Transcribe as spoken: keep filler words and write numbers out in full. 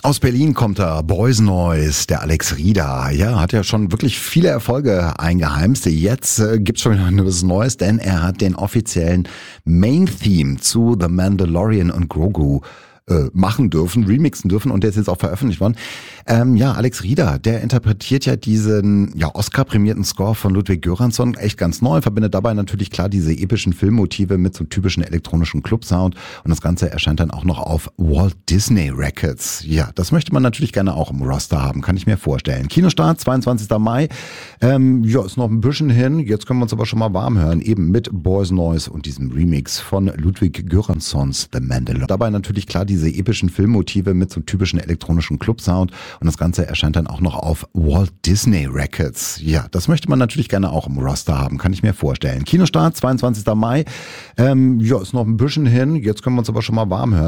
Aus Berlin kommt er, Boys Noise, der Alex Rieder. Ja, hat ja schon wirklich viele Erfolge eingeheimst. Jetzt äh, gibt's schon wieder was Neues, denn er hat den offiziellen Main-Theme zu The Mandalorian und Grogu äh, machen dürfen, remixen dürfen und der ist jetzt auch veröffentlicht worden. Ähm, ja, Alex Rieder, der interpretiert ja diesen ja Oscar-prämierten Score von Ludwig Göransson echt ganz neu, verbindet dabei natürlich klar diese epischen Filmmotive mit so typischen elektronischen Club-Sound und das Ganze erscheint dann auch noch auf Walt Disney Records. Ja, das möchte man natürlich gerne auch im Roster haben, kann ich mir vorstellen. Kinostart, zweiundzwanzigster Mai. Ähm, ja, ist noch ein bisschen hin, jetzt können wir uns aber schon mal warm hören, eben mit Boys Noise und diesem Remix von Ludwig Göranssons The Mandalorian. Dabei natürlich klar diese epischen Filmmotive mit so typischen elektronischen Club-Sound und das Ganze erscheint dann auch noch auf Walt Disney Records. Ja, das möchte man natürlich gerne auch im Roster haben, kann ich mir vorstellen. Kinostart, zweiundzwanzigster Mai. Ähm, ja, ist noch ein bisschen hin, jetzt können wir uns aber schon mal warm hören.